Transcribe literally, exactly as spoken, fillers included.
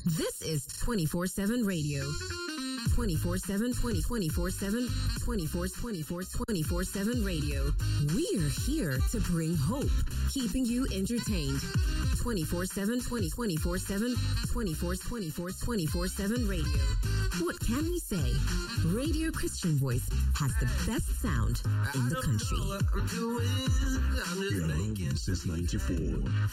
This is twenty-four seven Radio. twenty-four seven, twenty, twenty-four seven, twenty-four, twenty-four, twenty-four seven Radio. We're here to bring hope, keeping you entertained. twenty-four seven, twenty, twenty-four seven, twenty-four, twenty-four, twenty-four seven Radio. What can we say? Radio Christian Voice has the best sound in the country. Hello, since ninety-four.